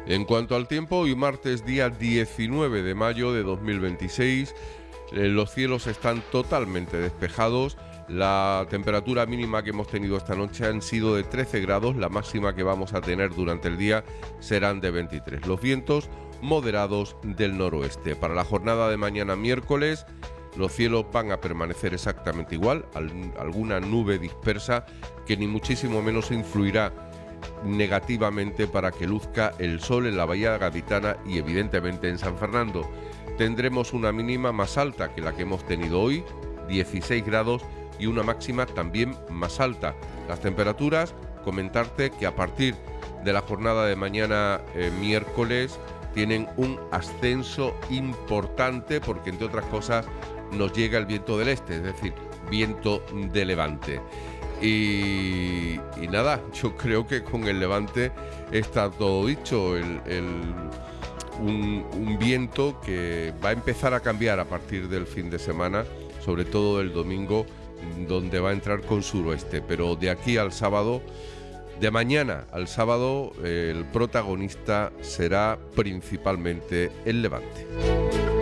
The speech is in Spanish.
En cuanto al tiempo, hoy martes día 19 de mayo de 2026, los cielos están totalmente despejados. La temperatura mínima que hemos tenido esta noche han sido de 13 grados, la máxima que vamos a tener durante el día serán de 23. Los vientos moderados del noroeste. Para la jornada de mañana miércoles, los cielos van a permanecer exactamente igual, alguna nube dispersa que ni muchísimo menos influirá negativamente para que luzca el sol en la Bahía Gaditana y evidentemente en San Fernando. Tendremos una mínima más alta que la que hemos tenido hoy, 16 grados, y una máxima también más alta. Las temperaturas, comentarte que a partir de la jornada de mañana miércoles tienen un ascenso importante porque, entre otras cosas, nos llega el viento del este, es decir, viento de levante. Y nada, yo creo que con el levante está todo dicho. Un viento que va a empezar a cambiar a partir del fin de semana, sobre todo el domingo, donde va a entrar con suroeste, pero de aquí al sábado, de mañana al sábado, el protagonista será principalmente el levante.